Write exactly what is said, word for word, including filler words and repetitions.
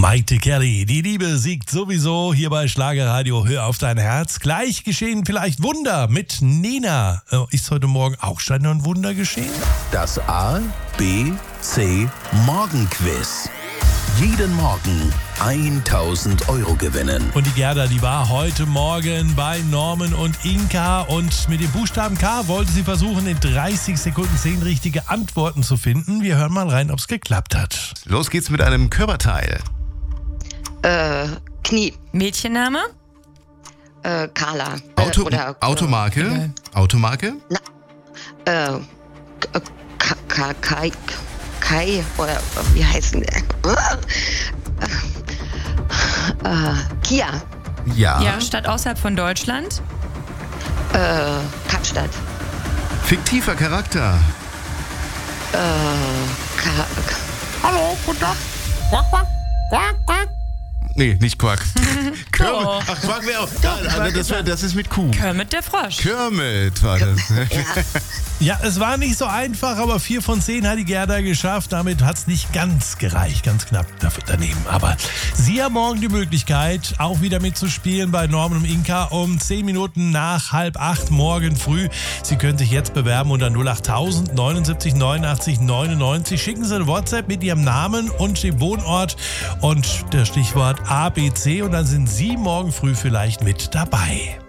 Maite Kelly, die Liebe siegt sowieso hier bei Schlagerradio. Hör auf dein Herz. Gleich geschehen vielleicht Wunder mit Nena. Ist heute Morgen auch schon ein Wunder geschehen? Das A, B, C Morgenquiz. Jeden Morgen tausend Euro gewinnen. Und die Gerda, die war heute Morgen bei Norman und Inka und mit dem Buchstaben K wollte sie versuchen, in dreißig Sekunden zehn richtige Antworten zu finden. Wir hören mal rein, ob es geklappt hat. Los geht's mit einem Körperteil. Äh, Knie. Mädchenname? Äh, Carla. Auto, äh, oder, Automarke? Egal. Automarke? Äh, K- K- K- Kai, Kai, oder wie heißt denn der? Äh, Kia. Ja. Ja, Stadt außerhalb von Deutschland? Äh, Kapstadt. Fiktiver Charakter. Äh, Ka- Hallo, guten Tag. Quack, quack, quack, quack. Nee, nicht Quack. Kermit. Doch. Ach, Quack wäre auch. Ja, aber das, wär, das ist mit Q. Kermit der Frosch. Kermit war das. Ja, es war nicht so einfach, aber vier von zehn hat die Gerda geschafft. Damit hat es nicht ganz gereicht, ganz knapp dafür daneben. Aber Sie haben morgen die Möglichkeit, auch wieder mitzuspielen bei Norman und Inka um zehn Minuten nach halb acht morgen früh. Sie können sich jetzt bewerben unter null acht tausend neunundsiebzig neunundachtzig neunundneunzig. Schicken Sie eine WhatsApp mit Ihrem Namen und dem Wohnort und der Stichwort A B C und dann sind Sie morgen früh vielleicht mit dabei.